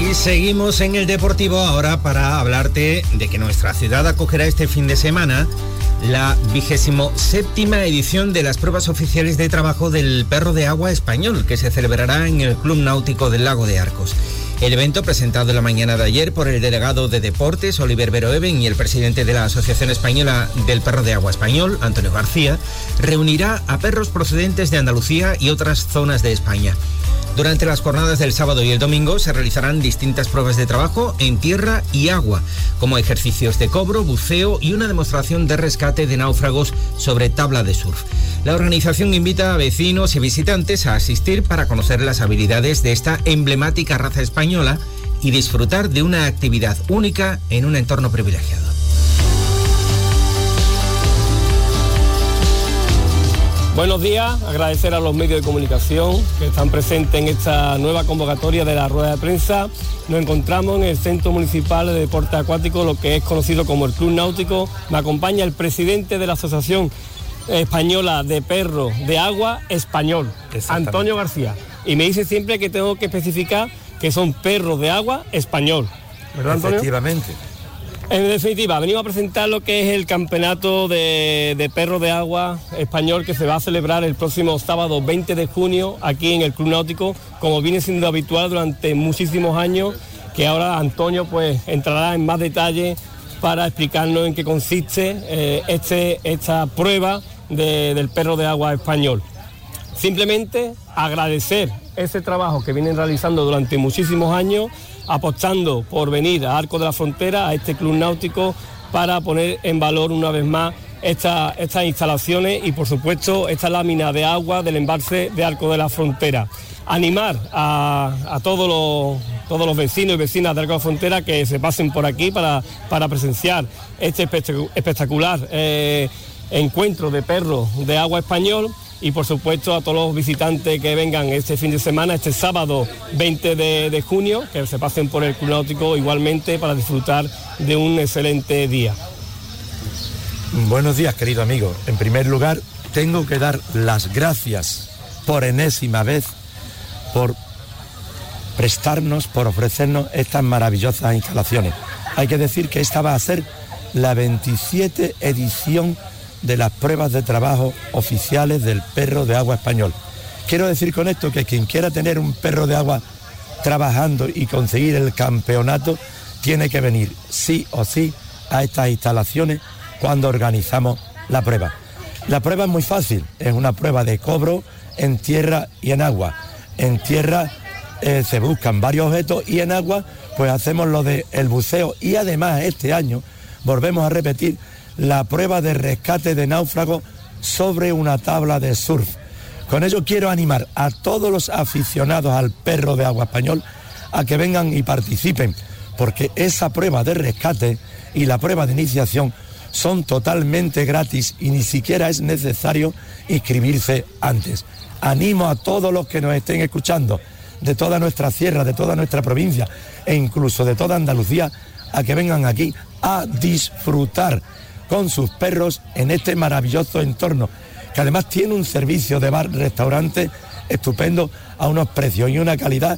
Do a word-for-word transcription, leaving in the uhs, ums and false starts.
Y seguimos en el Deportivo ahora para hablarte de que nuestra ciudad acogerá este fin de semana la vigésimo séptima edición de las pruebas oficiales de trabajo del perro de agua español, que se celebrará en el Club Náutico del Lago de Arcos. El evento, presentado en la mañana de ayer por el delegado de Deportes, Oliver Veroeben, y el presidente de la Asociación Española del Perro de Agua Español, Antonio García, reunirá a perros procedentes de Andalucía y otras zonas de España. Durante las jornadas del sábado y el domingo se realizarán distintas pruebas de trabajo en tierra y agua, como ejercicios de cobro, buceo y una demostración de rescate de náufragos sobre tabla de surf. La organización invita a vecinos y visitantes a asistir para conocer las habilidades de esta emblemática raza española y disfrutar de una actividad única en un entorno privilegiado. Buenos días, agradecer a los medios de comunicación que están presentes en esta nueva convocatoria de la rueda de prensa. Nos encontramos en el Centro Municipal de Deporte Acuático, lo que es conocido como el Club Náutico. Me acompaña el presidente de la Asociación Española de Perros de Agua Español, Antonio García. Y me dice siempre que tengo que especificar que son perros de agua español, ¿verdad, Antonio? Efectivamente. En definitiva, venimos a presentar lo que es el campeonato de, de perros de agua español, que se va a celebrar el próximo sábado veinte de junio aquí en el Club Náutico, como viene siendo habitual durante muchísimos años, que ahora Antonio pues entrará en más detalle para explicarnos en qué consiste eh, este, esta prueba de, del perro de agua español. Simplemente agradecer ese trabajo que vienen realizando durante muchísimos años, apostando por venir a Arcos de la Frontera, a este club náutico, para poner en valor una vez más esta, estas instalaciones y, por supuesto, esta lámina de agua del embalse de Arcos de la Frontera. Animar a, a todos, los, todos los vecinos y vecinas de Arcos de la Frontera que se pasen por aquí para, para presenciar este espectacular eh, encuentro de perros de agua español. Y por supuesto a todos los visitantes que vengan este fin de semana, este sábado veinte de junio, que se pasen por el Club Náutico igualmente para disfrutar de un excelente día. Buenos días, querido amigo. En primer lugar, tengo que dar las gracias por enésima vez por prestarnos, por ofrecernos estas maravillosas instalaciones. Hay que decir que esta va a ser la veintisiete edición de las pruebas de trabajo oficiales del perro de agua español. Quiero decir con esto que quien quiera tener un perro de agua trabajando y conseguir el campeonato tiene que venir sí o sí a estas instalaciones cuando organizamos la prueba. La prueba es muy fácil, es una prueba de cobro en tierra y en agua. En tierra eh, se buscan varios objetos y en agua pues hacemos lo del buceo, y además este año volvemos a repetir la prueba de rescate de náufragos sobre una tabla de surf. Con ello quiero animar a todos los aficionados al perro de agua español a que vengan y participen, porque esa prueba de rescate y la prueba de iniciación son totalmente gratis y ni siquiera es necesario inscribirse antes. Animo a todos los que nos estén escuchando de toda nuestra sierra, de toda nuestra provincia e incluso de toda Andalucía a que vengan aquí a disfrutar con sus perros en este maravilloso entorno, que además tiene un servicio de bar-restaurante estupendo a unos precios y una calidad